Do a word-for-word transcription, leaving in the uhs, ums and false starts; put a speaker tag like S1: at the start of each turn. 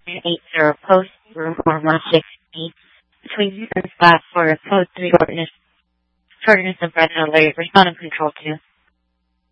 S1: eight zero post room or one sixty between zero and five for a code three shortness shortness of breath and alert. Respond and control two.